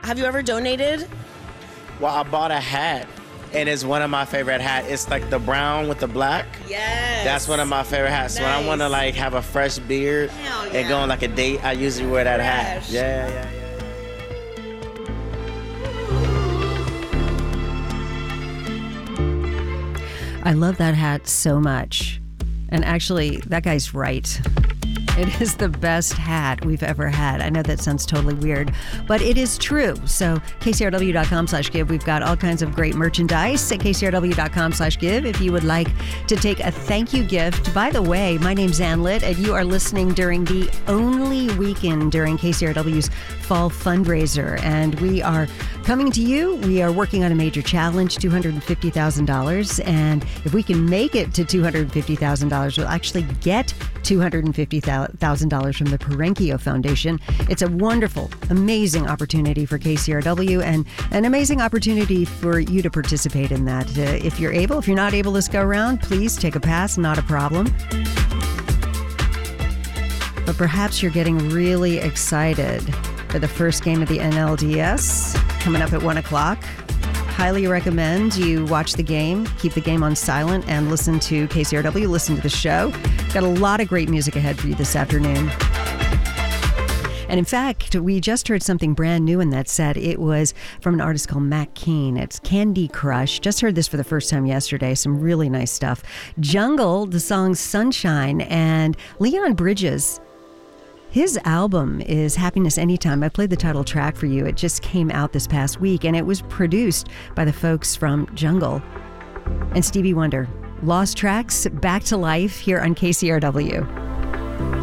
Have you ever donated? Well, I bought a hat, and it's one of my favorite hats. It's like the brown with the black. Yes. That's one of my favorite hats. Nice. When I want to like have a fresh beard and go on like a date, I usually wear that hat. Yeah. I love that hat so much. And actually, that guy's right. It is the best hat we've ever had. I know that sounds totally weird, but it is true. So kcrw.com/give. We've got all kinds of great merchandise at kcrw.com/give. If you would like to take a thank you gift. By the way, my name's Ann Litt, and you are listening during the only weekend during KCRW's fall fundraiser. And we are coming to you. We are working on a major challenge, $250,000. And if we can make it to $250,000, we'll actually get $250,000 from the Perenkio Foundation. It's a wonderful, amazing opportunity for KCRW and an amazing opportunity for you to participate in that. If you're able, if you're not able this go around, please take a pass, not a problem. But perhaps you're getting really excited for the first game of the NLDS coming up at 1 o'clock. Highly recommend you watch the game, keep the game on silent, and listen to KCRW, listen to the show. Got a lot of great music ahead for you this afternoon. And in fact, we just heard something brand new in that set. It was from an artist called Mac Keane. It's Candy Crush. Just heard this for the first time yesterday. Some really nice stuff. Jungle, the song Sunshine, and Leon Bridges. His album is Happiness Anytime. I played the title track for you. It just came out this past week, and it was produced by the folks from Jungle and Stevie Wonder. Lost Tracks, back to life here on KCRW.